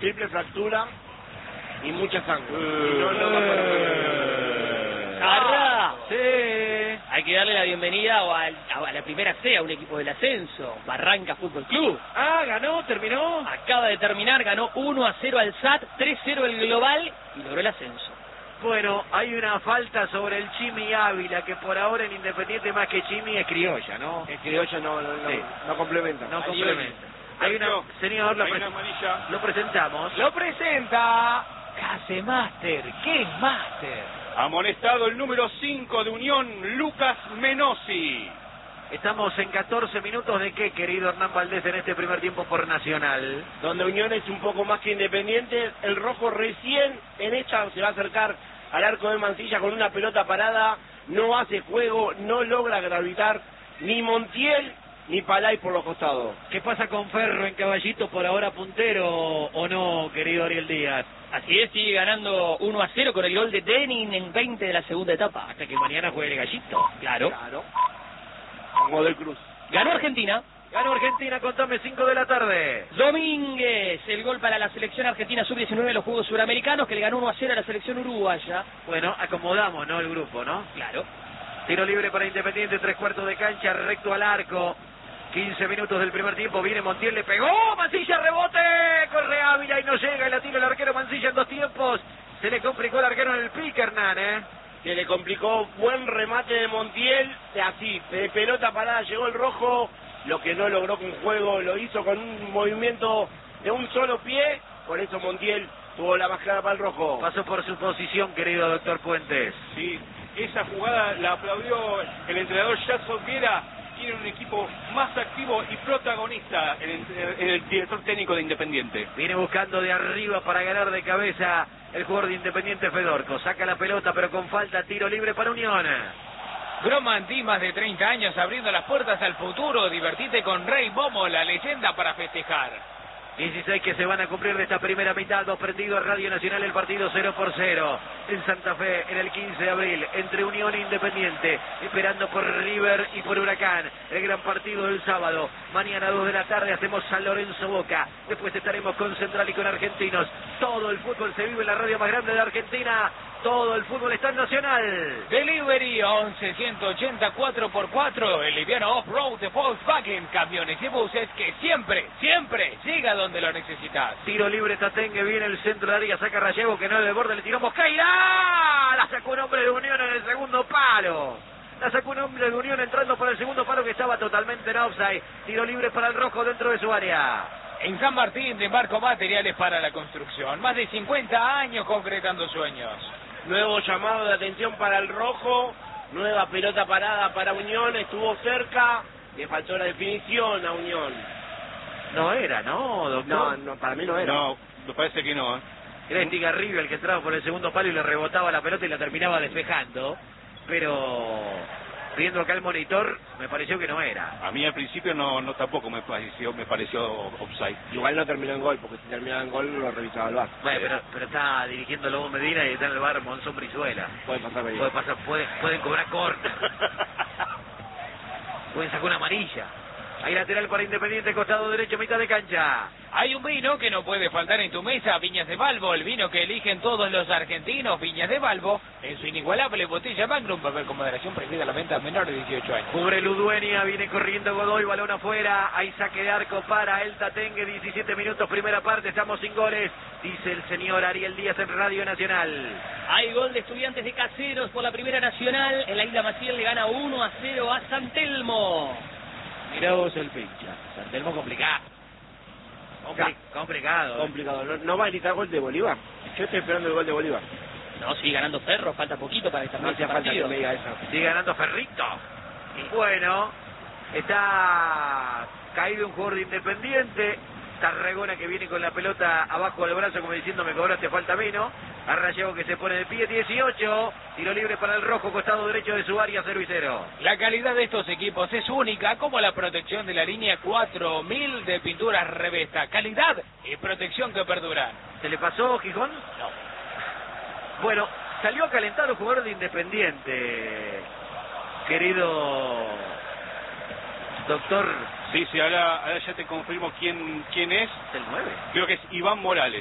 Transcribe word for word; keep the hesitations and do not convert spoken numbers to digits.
triple fractura y mucha sangre. Uh, y no, no va para ¡Arra! Sí. Hay que darle la bienvenida a, a la primera C, a un equipo del ascenso, Barranca Fútbol Club. Ah, ganó, terminó. Acaba de terminar, ganó uno a cero al S A T, tres cero el global y logró el ascenso. Bueno, hay una falta sobre el Chimi Ávila, que por ahora en Independiente más que Chimi es criolla, ¿no? El criollo no, no, no, Sí. no complementa. No complementa. Hay una, señor, lo, Hay pre- una amarilla. lo presentamos. Lo presenta Casemaster. ¿Qué es Master? Amonestado el número cinco de Unión, Lucas Menossi. Estamos en catorce minutos de qué, querido Hernán Valdés, en este primer tiempo por Nacional. Donde Unión es un poco más que Independiente, el rojo recién en esta se va a acercar al arco de Mancilla con una pelota parada, no hace juego, no logra gravitar ni Montiel ni Palay por los costados. ¿Qué pasa con Ferro en Caballito, por ahora puntero o no, querido Ariel Díaz? Así es, sigue ganando uno a cero con el gol de Denin en veinte de la segunda etapa. Hasta que mañana juegue el Gallito. Claro. Claro. Con Godoy Cruz. Ganó Argentina. Ganó Argentina, contame, cinco de la tarde. Domínguez, el gol para la selección argentina sub diecinueve en los Juegos Suramericanos, que le ganó uno a cero a la selección uruguaya. Bueno, acomodamos, ¿no? El grupo, ¿no? Claro. Tiro libre para Independiente, tres cuartos de cancha, recto al arco. quince minutos del primer tiempo, viene Montiel, le pegó, Mancilla, rebote, corre Ávila y no llega, y la tira el arquero Mancilla en dos tiempos. Se le complicó el arquero en el pique, Hernán, ¿eh? Se le complicó, buen remate de Montiel, así, de pelota parada llegó el rojo, lo que no logró con juego, lo hizo con un movimiento de un solo pie, por eso Montiel tuvo la bajada para el rojo. Pasó por su posición, querido doctor Puentes. Sí, esa jugada la aplaudió el entrenador Jason Viera. Tiene un equipo más activo y protagonista en el, en el director técnico de Independiente. Viene buscando de arriba para ganar de cabeza el jugador de Independiente, Fedorco. Saca la pelota, pero con falta, tiro libre para Unión. Groman Di, más de treinta años abriendo las puertas al futuro. Divertite con Rey Momo, la leyenda para festejar. dieciséis que se van a cumplir de esta primera mitad. Dos prendidos, Radio Nacional, el partido cero por cero. En Santa Fe, en el quince de abril, entre Unión e Independiente. Esperando por River y por Huracán. El gran partido del sábado. Mañana dos de la tarde hacemos San Lorenzo Boca. Después estaremos con Central y con Argentinos. Todo el fútbol se vive en la radio más grande de Argentina. Todo el fútbol está en Nacional. Delivery once ciento ochenta cuatro por cuatro, el liviano off-road de Volkswagen, camiones y buses que siempre, siempre llega donde lo necesitas. Tiro libre, Tatengue, viene el centro de área, saca Rallego, que no es de borde, le tiró Mosqueira. La sacó un hombre de Unión en el segundo palo. La sacó un hombre de Unión entrando por el segundo palo, que estaba totalmente en offside. Tiro libre para el rojo dentro de su área. En San Martín desembarco materiales para la construcción, más de cincuenta años concretando sueños. Nuevo llamado de atención para el rojo, nueva pelota parada para Unión, estuvo cerca, le faltó la definición a Unión. No era, ¿no, doctor? No, no, para mí no era. No, me parece que no, ¿eh? Era Estigarribia el que entraba por el segundo palo y le rebotaba la pelota y la terminaba despejando. Pero viendo acá el monitor, me pareció que no era. A mí al principio no, no tampoco me pareció, me pareció offside. Igual no terminó en gol, porque si terminaba en gol lo revisaba el V A R. Bueno, pero, pero está dirigiendo Lobo Medina y está en el bar Monzón Brizuela. Puede pasar medio. Puede pasar, puede, pueden cobrar corto. Pueden sacar una amarilla. Hay lateral para Independiente, costado derecho, mitad de cancha. Hay un vino que no puede faltar en tu mesa, Viñas de Balbo, el vino que eligen todos los argentinos, Viñas de Balbo, en su inigualable botella Magnum, papel con moderación, prohibida la venta a menor de dieciocho años. Cubre Ludueña, viene corriendo Godoy, balón afuera, hay saque de arco para el Tatengue, diecisiete minutos, primera parte, estamos sin goles, dice el señor Ariel Díaz en Radio Nacional. Hay gol de Estudiantes de Caseros por la Primera Nacional. En la Isla Maciel le gana uno a cero a San Telmo. Mirá vos el pincha, San Telmo complicado. Compli complicado. Complicado. No, no va a gritar gol de Bolívar. Yo estoy esperando el gol de Bolívar. No, sigue ganando Ferro, falta poquito para esta No hacía falta que me diga eso. Sigue ganando Ferrito. Bueno, está caído un jugador de Independiente. Tarragona que viene con la pelota abajo del brazo como diciendo me cobraste, falta menos. A Rallego que se pone de pie, dieciocho. Tiro libre para el rojo, costado derecho de su área, cero y cero. La calidad de estos equipos es única, como la protección de la línea cuatro mil de pinturas Revesta. Calidad y protección que perduran. ¿Se le pasó, Gijón? No. Bueno, salió a calentar el jugador de Independiente, querido doctor. Sí, sí, ahora, ahora ya te confirmo quién, quién es. El nueve. Creo que es Iván Morales.